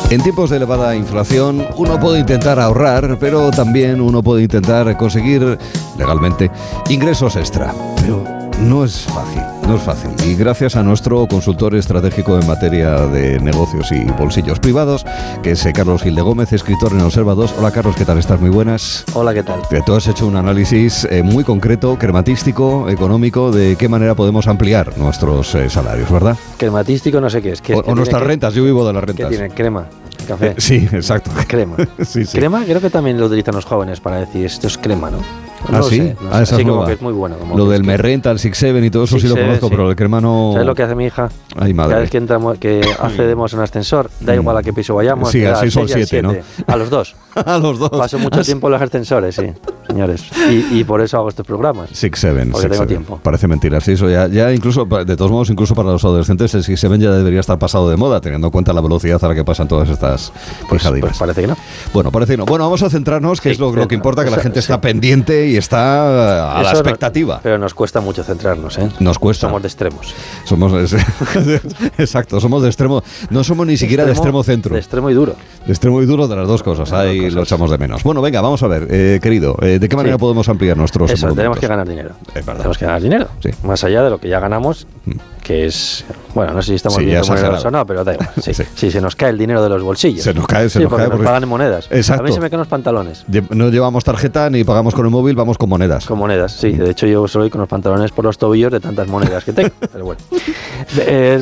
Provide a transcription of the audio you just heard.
En tiempos de elevada inflación, uno puede intentar ahorrar, pero también uno puede intentar conseguir legalmente ingresos extra. Pero no es fácil, no es fácil. Y gracias a nuestro consultor estratégico en materia de negocios y bolsillos privados, que es Carlos Gil de Gómez, escritor en Observa2. Hola Carlos, ¿qué tal? ¿Estás? Muy buenas. Hola, ¿qué tal? Tú has hecho un análisis muy concreto, crematístico, económico, de qué manera podemos ampliar nuestros salarios, ¿verdad? Crematístico no sé qué es. O nuestras rentas, yo vivo de las rentas. ¿Qué tiene? Crema, café. Sí, exacto. Crema. Sí. Crema creo que también lo utilizan los jóvenes para decir esto es crema, ¿no? No ¿Sí? sé, no sé. Esa Así es como nueva. que es muy bueno. Lo del Me Renta, el 6-7 y todo eso sí lo 6-7, conozco, sí. pero el crema no... ¿Sabes lo que hace mi hija? Ay, madre. Cada vez que entramos, que accedemos a un ascensor, da igual a qué piso vayamos. Sí, te al da 6 o al 6 y 7, ¿no? A los dos. A los dos. Paso mucho tiempo en los ascensores, sí, señores. Y por eso hago estos programas. 6-7. Porque tengo tiempo. Parece mentira, sí, eso ya incluso, de todos modos, incluso para los adolescentes, el 6-7 ya debería estar pasado de moda, teniendo en cuenta la velocidad a la que pasan todas estas pijadinas. Pues parece que no. Bueno, parece que no. Bueno, vamos a centrarnos, que Sí, es lo que importa, que la gente está sí. pendiente y está a la Eso expectativa. Pero nos cuesta mucho centrarnos, ¿eh? Nos cuesta. Somos de extremos. Exacto, somos de extremo. No somos ni siquiera de extremo centro. De extremo y duro. De extremo y duro, de las dos cosas. Ahí lo echamos de menos. Bueno, venga, vamos a ver, querido, ¿de qué manera podemos ampliar nuestros Eso, emolumentos? tenemos que ganar dinero. Es verdad. Tenemos que ganar dinero. Sí. Más allá de lo que ya ganamos, que es... Bueno, no sé si estamos bien remunerados o no, pero da igual. Sí, se nos cae el dinero de los bolsillos. Se nos cae, porque nos pagan en monedas. Exacto. A mí se me caen los pantalones. No llevamos tarjeta ni pagamos con el móvil, vamos con monedas. Con monedas, sí. De hecho, yo soy con los pantalones por los tobillos de tantas monedas que tengo. Pero bueno.